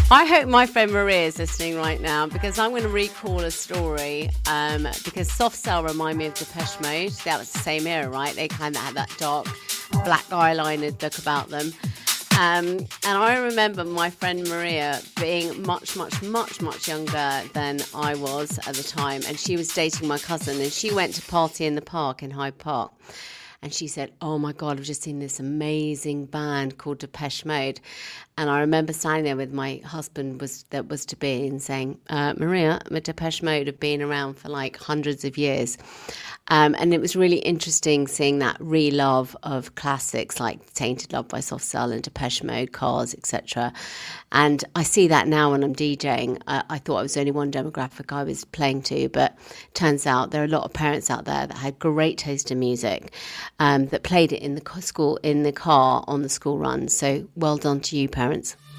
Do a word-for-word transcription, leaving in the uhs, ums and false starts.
I hope my friend Maria is listening right now, because I'm going to recall a story um, because Soft Cell remind me of Depeche Mode. That was the same era, right? They kind of had that dark black eyeliner look about them. Um, and I remember my friend Maria being much, much, much, much younger than I was at the time. And she was dating my cousin, and she went to party in the park in Hyde Park. And she said, oh my God, I've just seen this amazing band called Depeche Mode. And I remember standing there with my husband was that was to be and saying, uh, Maria, Depeche Mode have been around for like hundreds of years. Um, and it was really interesting seeing that re-love of classics like Tainted Love by Soft Cell and Depeche Mode, Cars, et cetera. And I see that now when I'm DJing. Uh, I thought I was only one demographic I was playing to, but turns out there are a lot of parents out there that had great taste in music, um, that played it in the school, in the car on the school run. So well done to you, parents.